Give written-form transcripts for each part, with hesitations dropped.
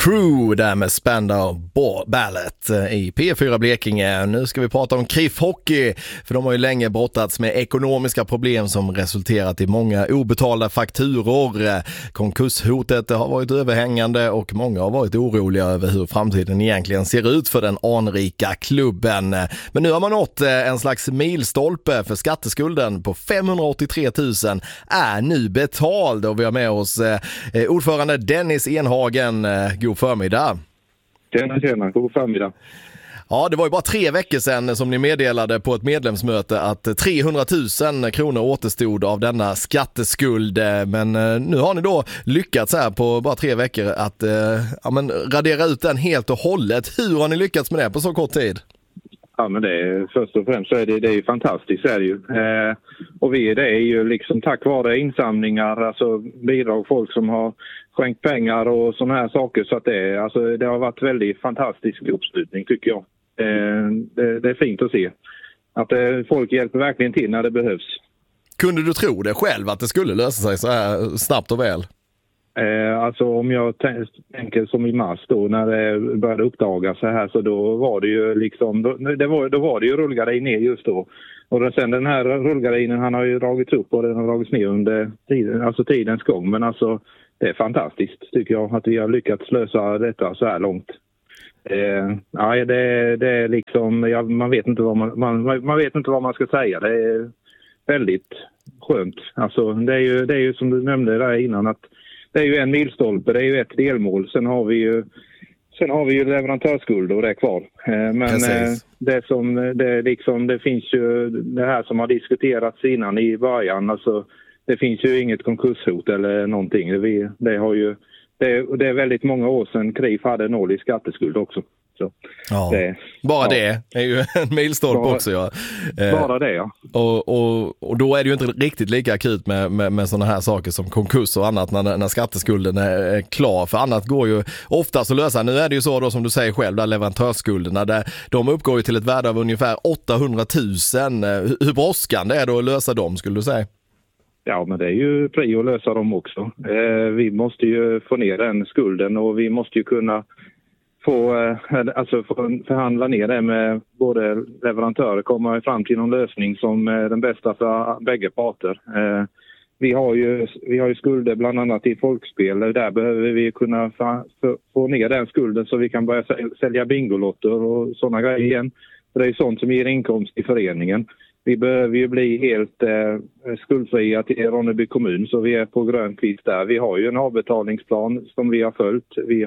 Crew där med Spandau Ballet i P4 Blekinge. Nu ska vi prata om KIF Hockey, för de har ju länge brottats med ekonomiska problem som resulterat i många obetalda fakturor. Konkurshotet har varit överhängande och många har varit oroliga över hur framtiden egentligen ser ut för den anrika klubben. Men nu har man nått en slags milstolpe, för skatteskulden på 583 000 är nu betald, och vi har med oss ordförande Dennis Enhagen. God förmiddag. Tjena, god förmiddag. Ja, det var ju bara 3 veckor sedan som ni meddelade på ett medlemsmöte att 300 000 kronor återstod av denna skatteskuld. Men nu har ni då lyckats här på bara 3 veckor att radera ut den helt och hållet. Hur har ni lyckats med det på så kort tid? Ja, men det är, först och främst så är det är ju fantastiskt, är det ju. Och det är ju liksom tack vare insamlingar, alltså bidrag, folk som har skänkt pengar och sådana här saker, så att det har varit väldigt fantastisk uppslutning, tycker jag. Det är fint att se att folk hjälper verkligen till när det behövs. Kunde du tro det själv att det skulle lösa sig så här snabbt och väl? Alltså om jag tänker som i mars då, när det började uppdagas så här, så då var det ju liksom, då var det ju rullgardin ner just då. Och sen den här rullgardinen, han har ju dragits upp och den har dragits ner under tidens gång. Men alltså det är fantastiskt, tycker jag, att vi har lyckats lösa detta så här långt. Det är liksom, man vet inte vad man vet inte vad man ska säga. Det är väldigt skönt. Alltså det är ju som du nämnde där innan, att det är ju en milstolpe, det är ju ett delmål. Sen har vi ju leverantörsskulder och det är kvar. Men det finns ju det här som har diskuterats innan i början. Alltså, det finns ju inget konkurshot eller någonting. Det är väldigt många år sedan KIF hade 0 i skatteskuld också. Så, ja. Det är ju en milstolpe också. Ja. Bara det, ja. Och då är det ju inte riktigt lika akut med sådana här saker som konkurs och annat när skatteskulden är klar. För annat går ju oftast att lösa. Nu är det ju så då, som du säger själv, där leverantörsskulderna, de uppgår ju till ett värde av ungefär 800 000. Hur brådskande är det att lösa dem, skulle du säga? Ja, men det är ju prio att lösa dem också. Vi måste ju få ner den skulden, och vi måste ju kunna få förhandla ner det med både leverantörer, komma fram till någon lösning som är den bästa för bägge parter. Vi har ju skulder bland annat i folkspel. Där behöver vi kunna få ner den skulden så vi kan börja sälja bingolotter och sådana grejer igen. För det är ju sånt som ger inkomst i föreningen. Vi behöver ju bli helt skuldfria till Ronneby kommun, så vi är på grön kvist där. Vi har ju en avbetalningsplan som vi har följt. Vi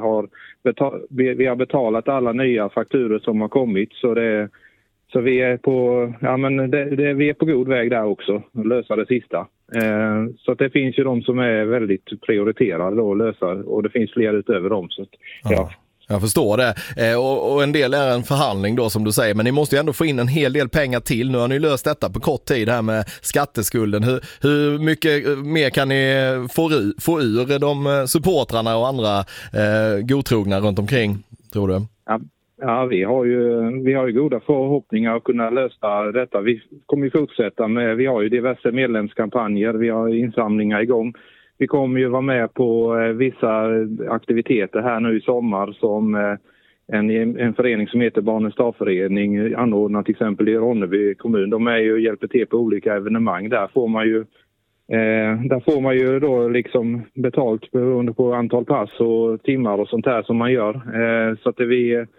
har betalat alla nya fakturer som har kommit, så vi är vi är på god väg där också, att lösa det sista. Så att det finns ju de som är väldigt prioriterade då att lösa, och det finns fler utöver dem. Så att, ja. Jag förstår det. Och en del är en förhandling då, som du säger. Men ni måste ju ändå få in en hel del pengar till. Nu har ni löst detta på kort tid här med skatteskulden. Hur mycket mer kan ni få ur de supportrarna och andra godtrogna runt omkring, tror du? Ja, vi har ju goda förhoppningar att kunna lösa detta. Vi kommer ju fortsätta vi har ju diverse medlemskampanjer. Vi har insamlingar igång. Vi kommer ju vara med på vissa aktiviteter här nu i sommar, som en förening som heter Barnens dagförening anordnar till exempel i Ronneby kommun. De hjälper till på olika evenemang. Där får man ju då liksom betalt beroende på antal pass och timmar och sånt här som man gör. Så att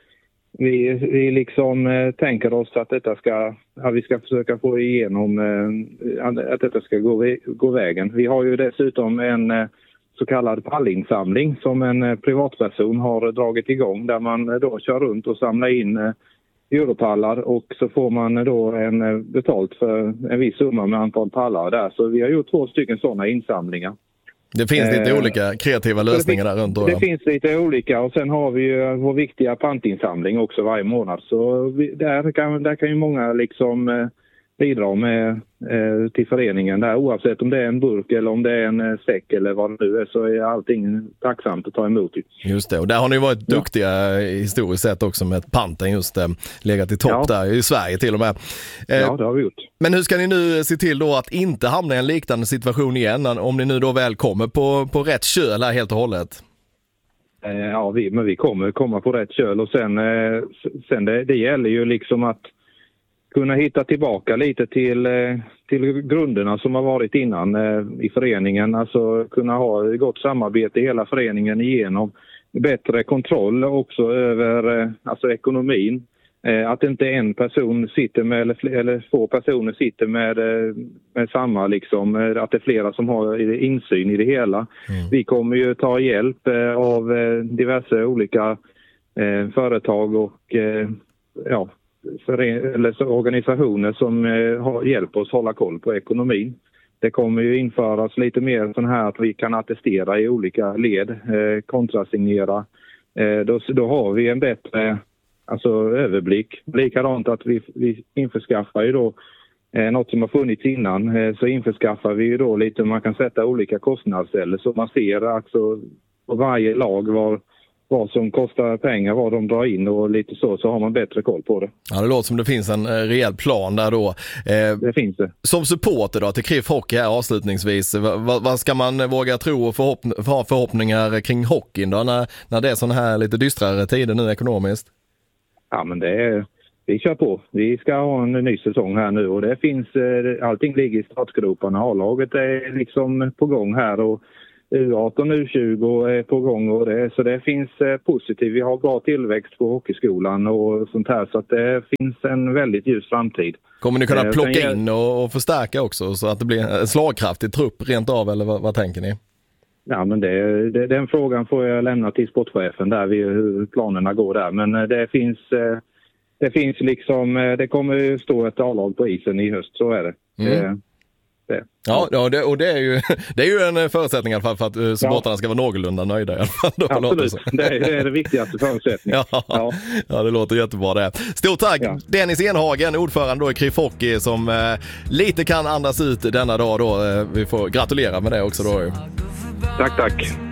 vi liksom tänker oss att vi ska försöka få igenom att detta ska gå vägen. Vi har ju dessutom en så kallad pallinsamling som en privatperson har dragit igång, där man då kör runt och samlar in europallar, och så får man då betalt för en viss summa med antal pallar där. Så vi har gjort 2 sådana insamlingar. Det finns lite olika kreativa lösningar där runt. Det finns lite olika, och sen har vi ju vår viktiga pantinsamling också varje månad. Så där kan ju många liksom bidra med till föreningen där, oavsett om det är en burk eller om det är en säck eller vad det nu är, så är allting tacksamt att ta emot. Just det, och där har ni varit duktiga historiskt sett också med panten, just legat i topp där i Sverige till och med. Ja, det har vi gjort. Men hur ska ni nu se till då att inte hamna i en liknande situation igen, om ni nu då väl kommer på rätt köl här helt och hållet? Men vi kommer komma på rätt köl och sen det gäller ju liksom att kunna hitta tillbaka lite till grunderna som har varit innan i föreningen. Alltså kunna ha gott samarbete i hela föreningen igenom. Bättre kontroll också över ekonomin. Att inte en person sitter med eller få personer sitter med samma liksom, att det är flera som har insyn i det hela. Vi kommer ju ta hjälp av diverse olika företag och organisationer som har hjälpt oss hålla koll på ekonomin. Det kommer ju införas lite mer sån här att vi kan attestera i olika led, kontrasignera. Då har vi en bättre överblick. Likadant att vi införskaffar ju då något som har funnits innan, så införskaffar vi ju då lite, man kan sätta olika kostnadsställer så man ser alltså på varje lag vad som kostar pengar, vad de drar in och lite så har man bättre koll på det. Ja, det låter som det finns en rejäl plan där då. Det finns det. Som supporter då till KRIF Hockey här avslutningsvis, vad ska man våga tro och ha förhoppningar kring hockeyn då när det är sån här lite dystrare tider nu ekonomiskt? Ja, men vi kör på. Vi ska ha en ny säsong här nu och det finns, allting ligger i startgroparna. A-laget är liksom på gång här och U18 och U20 är på gång och så det finns positivt. Vi har bra tillväxt på hockeyskolan och sånt här så att det finns en väldigt ljus framtid. Kommer ni kunna plocka in och förstärka också så att det blir en slagkraftig trupp rent av eller vad tänker ni? Ja, men den frågan får jag lämna till sportchefen där hur planerna går där. Men det finns liksom, det kommer ju stå ett A-lag på isen i höst, så är det. Ja, och det är ju en förutsättning i alla fall för att supportarna ska vara någorlunda nöjda i alla fall. Absolut, det är det viktigaste förutsättningen. Ja, det låter jättebra det. Stort tack Dennis Enhagen, ordförande då i KRIF Hockey som lite kan andas ut denna dag då. Vi får gratulera med det också då. Tack.